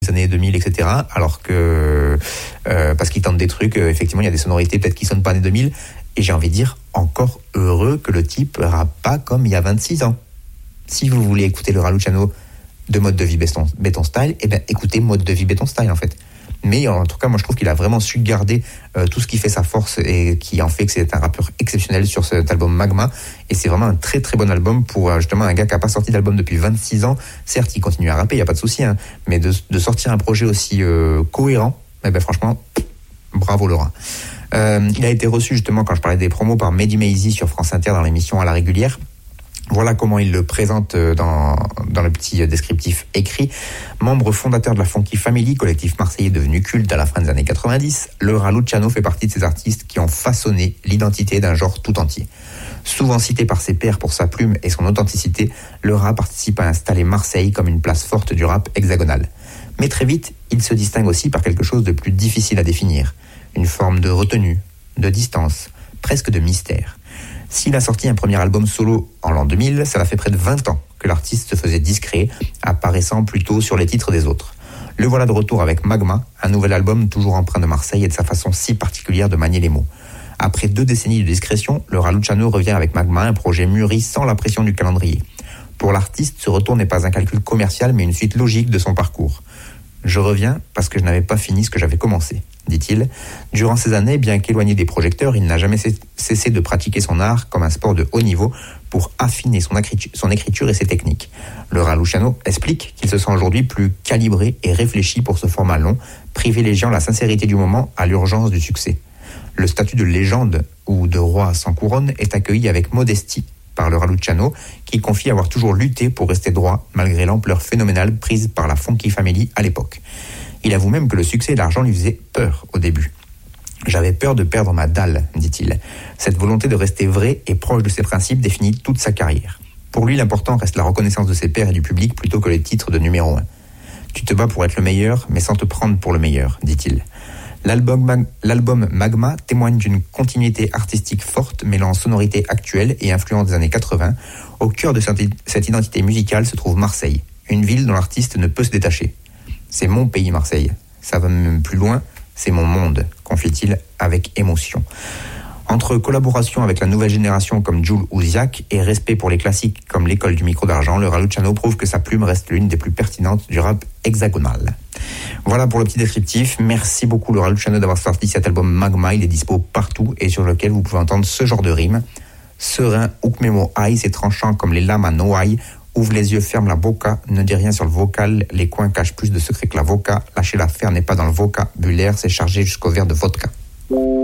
années 2000, etc. Alors que, parce qu'il tente des trucs, effectivement, il y a des sonorités peut-être qui sonnent pas années 2000. Et j'ai envie de dire, encore heureux que le type rappe pas comme il y a 26 ans. Si vous voulez écouter le Raluciano de Mode de vie Béton Style, eh ben, écoutez Mode de vie Béton Style, en fait. Mais en tout cas, moi, je trouve qu'il a vraiment su garder tout ce qui fait sa force et qui en fait que c'est un rappeur exceptionnel sur cet album Magma. Et c'est vraiment un très, très bon album pour justement un gars qui n'a pas sorti d'album depuis 26 ans. Certes, il continue à rapper, il n'y a pas de souci, hein, mais de sortir un projet aussi cohérent, eh ben, franchement, bravo Laura. Il a été reçu justement, quand je parlais des promos, par Mehdi Maizi sur France Inter dans l'émission À la régulière. Voilà comment il le présente dans le petit descriptif écrit. Membre fondateur de la Funky Family, collectif marseillais devenu culte à la fin des années 90, le Raluciano fait partie de ces artistes qui ont façonné l'identité d'un genre tout entier. Souvent cité par ses pairs pour sa plume et son authenticité, le Ra participe à installer Marseille comme une place forte du rap hexagonal. Mais très vite, il se distingue aussi par quelque chose de plus difficile à définir. Une forme de retenue, de distance, presque de mystère. S'il a sorti un premier album solo en l'an 2000, ça fait près de 20 ans que l'artiste se faisait discret, apparaissant plutôt sur les titres des autres. Le voilà de retour avec Magma, un nouvel album toujours empreint de Marseille et de sa façon si particulière de manier les mots. Après 2 décennies de discrétion, le Raluciano revient avec Magma, un projet mûri sans la pression du calendrier. Pour l'artiste, ce retour n'est pas un calcul commercial, mais une suite logique de son parcours. Je reviens parce que je n'avais pas fini ce que j'avais commencé, dit-il. Durant ces années, bien qu'éloigné des projecteurs, il n'a jamais cessé de pratiquer son art comme un sport de haut niveau pour affiner son écriture et ses techniques. Le Raluciano explique qu'il se sent aujourd'hui plus calibré et réfléchi pour ce format long, privilégiant la sincérité du moment à l'urgence du succès. Le statut de légende ou de roi sans couronne est accueilli avec modestie par le Raluciano, qui confie avoir toujours lutté pour rester droit malgré l'ampleur phénoménale prise par la Funky Family à l'époque. Il avoue même que le succès et l'argent lui faisaient peur au début. « J'avais peur de perdre ma dalle », dit-il. Cette volonté de rester vrai et proche de ses principes définit toute sa carrière. Pour lui, l'important reste la reconnaissance de ses pairs et du public plutôt que les titres de numéro 1. « Tu te bats pour être le meilleur, mais sans te prendre pour le meilleur », dit-il. L'album Magma témoigne d'une continuité artistique forte mêlant sonorité actuelle et influence des années 80. Au cœur de cette identité musicale se trouve Marseille, une ville dont l'artiste ne peut se détacher. C'est mon pays Marseille, ça va même plus loin, c'est mon monde, confie-t-il avec émotion. Entre collaboration avec la nouvelle génération comme Jul ou Ziak et respect pour les classiques comme l'école du micro d'argent, le Raluciano prouve que sa plume reste l'une des plus pertinentes du rap hexagonal. Voilà pour le petit descriptif. Merci beaucoup le Raluciano d'avoir sorti cet album Magma. Il est dispo partout et sur lequel vous pouvez entendre ce genre de rimes. Serein, ukmemo aïe, c'est tranchant comme les lames à Noailles. Ouvre les yeux, ferme la boca, ne dis rien sur le vocal. Les coins cachent plus de secrets que la voca. Lâcher l'affaire n'est pas dans le vocabulaire, c'est chargé jusqu'au verre de vodka.